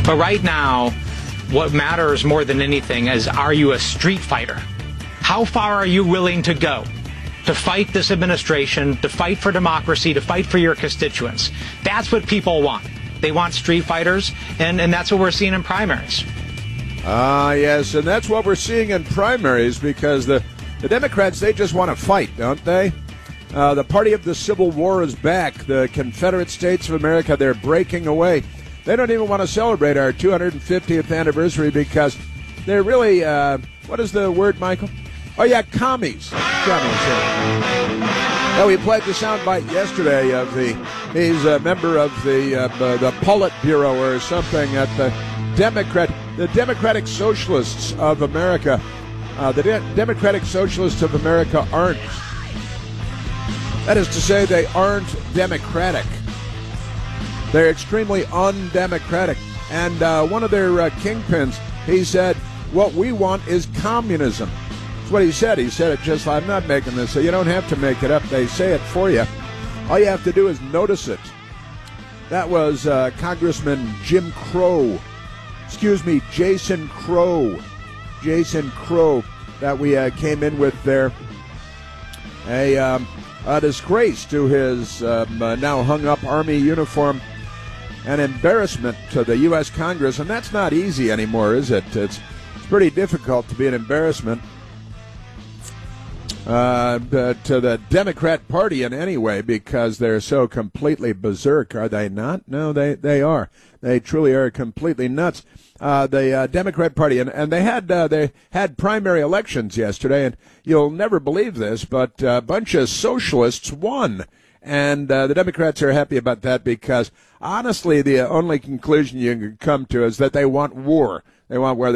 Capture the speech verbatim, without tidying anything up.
But right now, what matters more than anything is, are you a street fighter? How far are you willing to go to fight this administration, to fight for democracy, to fight for your constituents? That's what people want. They want street fighters, and, and that's what we're seeing in primaries. Ah, uh, yes, and that's what we're seeing in primaries, because the, the Democrats, they just want to fight, don't they? Uh, the party of the Civil War is back. The Confederate States of America, they're breaking away. They don't even want to celebrate our two hundred fiftieth anniversary because they're really, uh, what is the word, Michael? Oh, yeah, commies. Commies. Now, we played the soundbite yesterday of the, he's a member of the uh, the Politburo or something at the Democrat, the Democratic Socialists of America. Uh, the De- Democratic Socialists of America aren't. That is to say, they aren't democratic. They're extremely undemocratic. And uh, one of their uh, kingpins, he said, what we want is communism. That's what he said. He said it just, I'm not making this, so you don't have to make it up. They say it for you. All you have to do is notice it. That was uh, Congressman Jim Crow. Excuse me, Jason Crow. Jason Crow that we uh, came in with there. A, um, a disgrace to his um, uh, now hung-up Army uniform. An embarrassment to the U S Congress, and that's not easy anymore, is it? It's, it's pretty difficult to be an embarrassment uh, to the Democrat Party in any way, because they're so completely berserk, are they not? No, they, they are. They truly are completely nuts. Uh, the uh, Democrat Party, and, and they had uh, they had primary elections yesterday, and you'll never believe this, but a bunch of socialists won. And uh, the Democrats are happy about that because, honestly, the only conclusion you can come to is that they want war. They want war.